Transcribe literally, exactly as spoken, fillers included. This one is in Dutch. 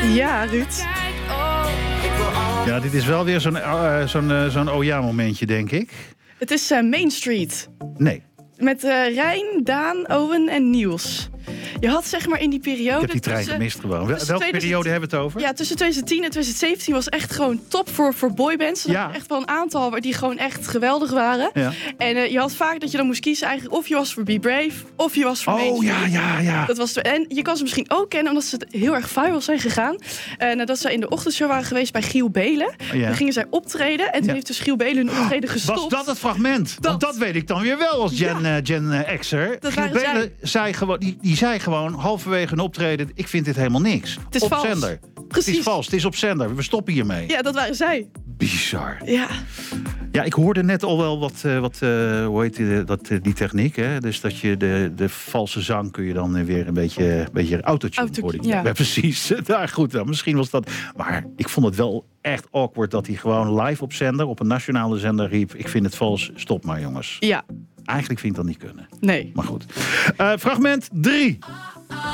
Ja, Ruud. Ja, dit is wel weer zo'n, uh, zo'n, uh, zo'n oh ja momentje, denk ik. Het is uh, Main Street. Nee. Met uh, Rijn, Daan, Owen en Niels. Je had zeg maar in die periode... Ik heb die trein tussen, gemist gewoon. Welke tweeduizend periode hebben we het over? Ja, tussen twintig tien en twintig zeventien was echt gewoon top voor, voor boybands. Er ja. echt wel een aantal die gewoon echt geweldig waren. Ja. En uh, je had vaak dat je dan moest kiezen eigenlijk of je was voor Be Brave of je was voor Main Street. Oh ja, ja, ja. Dat was de, en je kan ze misschien ook kennen omdat ze heel erg viral zijn gegaan. En uh, dat ze in de ochtendshow waren geweest bij Giel Belen. Oh, ja. Dan gingen zij optreden en toen ja. heeft dus Giel Belen hun optreden gestopt. Was dat het fragment? Dat, Want dat weet ik dan weer wel als Gen, ja. uh, Gen uh, X'er. Giel Belen zei gewoon, die, die zei gewoon halverwege een optreden, ik vind dit helemaal niks. Het is op vals. Zender. Precies. Het is vals, het is op zender. We stoppen hiermee. Ja, dat waren zij. Bizar. Ja. Ja, ik hoorde net al wel wat, uh, wat uh, hoe heet die, dat, uh, die techniek, hè? Dus dat je de, de valse zang kun je dan weer een beetje, een beetje autotune Auto, worden. ja. Ja, precies. Daar goed dan. Misschien was dat. Maar ik vond het wel echt awkward dat hij gewoon live op zender, op een nationale zender riep: ik vind het vals, stop maar jongens. Ja. Eigenlijk vind ik dat niet kunnen. Nee. Maar goed. Uh, fragment drie.